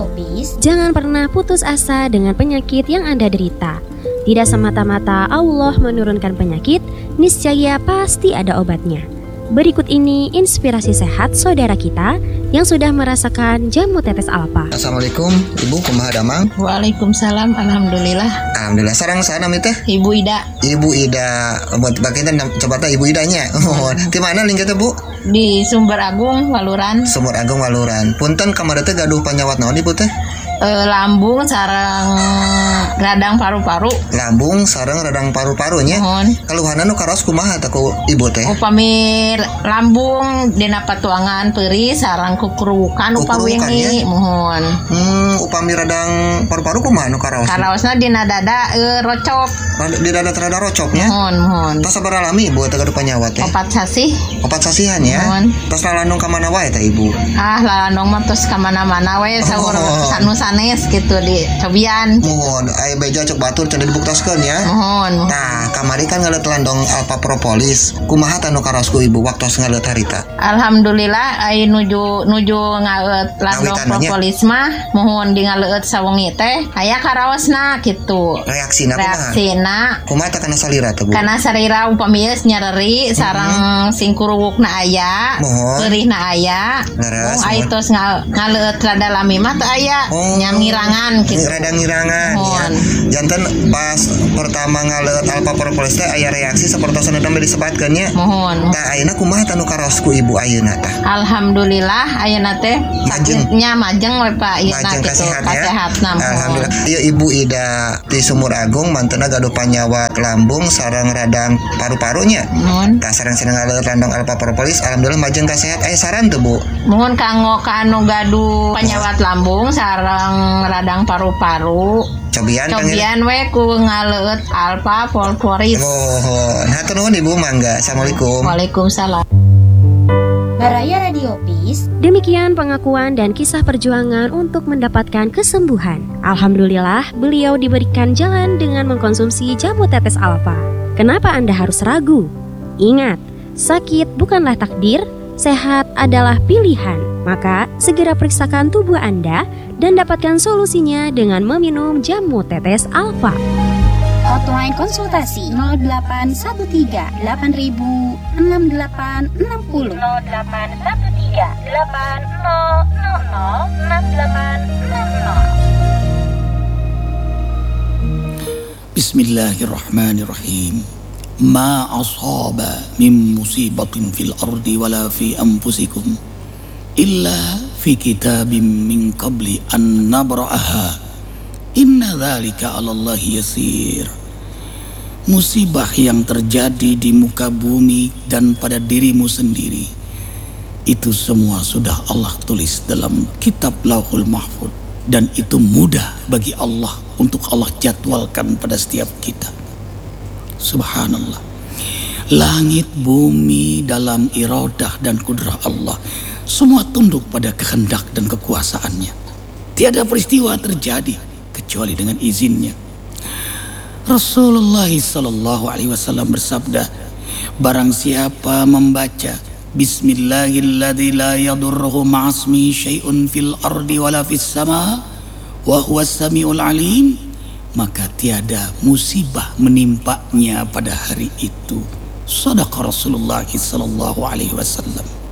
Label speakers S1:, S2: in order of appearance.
S1: Radiopis.
S2: Jangan pernah putus asa dengan penyakit yang Anda derita. Tidak semata-mata Allah menurunkan penyakit, niscaya pasti ada obatnya. Berikut ini inspirasi sehat saudara kita yang sudah merasakan jamu tetes alfa.
S3: Assalamualaikum Ibu, kumaha damang?
S4: Waalaikumsalam, alhamdulillah.
S3: Alhamdulillah. Sarang sana teh?
S4: Ibu Ida.
S3: Ibu Ida. Buat bagian coba teh Ibu Idanya. Di mana link itu, Bu?
S4: Di Sumber Agung, Waluran.
S3: Sumber Agung Waluran. Punten kamari teh gaduh panyawat naon Ibu teh?
S4: Lambung sareng radang paru-paru.
S3: Lambung sareng radang paru-parunya. Keluhanan nu karos kumaha teh ku Ibu teh?
S4: Upami lambung dina patuangan peuri sareng kukurukan upami wingi mohon.
S3: Upami radang paru-paru kumaha nu karos?
S4: Karaosna dina dada rocop.
S3: Di dada terada rocopnya.
S4: Mohon.
S3: Tas sabar lami Ibu teh gaduh panyawat teh?
S4: 4 sasih.
S3: 4 sasihan ya. Tas lalandung ka mana wae teh Ibu?
S4: Lalandung mah tos ka mana-mana wae saur sanes gitu di cobian.
S3: Mohon, aya beja cek batur cenah dibuktaskeun ya.
S4: Mohon.
S3: Nah, kamari kan ngaleut landong alfa propolis. Kumaha tanu karosku Ibu waktos ngaleut harita?
S4: Alhamdulillah ai nuju ngaleut landong propolis mah mohon di ngaleut sawengi teh aya karaosna kitu. Reaksina
S3: kumaha teh kana salira teh Bu?
S4: Kana salira upami geus nyareri sareng singkurugna aya, peurihna aya. Ai tos ngaleut rada lami mah teh aya. Ngirangan gitu.
S3: Rada ngirangan ya. Janten pas pertama ngaleut alfa propolis teh aya reaksi sapertosan dambe disebutkeun nya.
S4: Mohon.
S3: Tah ayeuna kumaha tanu karosku Ibu ayeuna tah?
S4: Alhamdulillah ayeuna teh sakitnya majeng we Pak ayeuna kitu kasehatna.
S3: Alhamdulillah. Ieu Ibu Ida di Sumur Agung mantenna gaduh panyawat lambung sareng radang paru-parunya. Tah sareng-sareng ngaleut landong alfa propolis alhamdulillah majeng kasehat. Aya saran teu Bu?
S4: Mohon kanggo ka anu gaduh panyawat lambung sareng radang paru-paru. Cobian we ku ngaleut alfa propolis.
S3: Hatur nuhun Ibu, mangga. Assalamualaikum.
S4: Waalaikumsalam.
S1: Baraya Radiopis.
S2: Demikian pengakuan dan kisah perjuangan untuk mendapatkan kesembuhan. Alhamdulillah, beliau diberikan jalan dengan mengkonsumsi jamu tetes alfa. Kenapa Anda harus ragu? Ingat, sakit bukanlah takdir, sehat adalah pilihan. Maka segera periksakan tubuh Anda dan dapatkan solusinya dengan meminum jamu tetes alfa.
S1: Hotline konsultasi 0813 8000 6860 0813 8000 6860.
S5: Bismillahirrahmanirrahim. Ma asaba min musibatin fil ardi wala fi anfusikum illa fi kitabim min qabli an nabra'aha inna dzalika 'alallahi yasir. Musibah yang terjadi di muka bumi dan pada dirimu sendiri itu semua sudah Allah tulis dalam kitab Lauhul Mahfuz dan itu mudah bagi Allah untuk Allah jadwalkan pada setiap kita. Subhanallah. Langit bumi dalam iradah dan kudrah Allah semua tunduk pada kehendak dan kekuasaannya. Tiada peristiwa terjadi kecuali dengan izinnya. Rasulullah sallallahu alaihi wasallam bersabda, barang siapa membaca Bismillahilladzi la yadurruhu ma'asmihi syai'un fil ardi wala fis sama wa huwas samiul alim, maka tiada musibah menimpanya pada hari itu. Shadaqa Rasulullah sallallahu alaihi wasallam.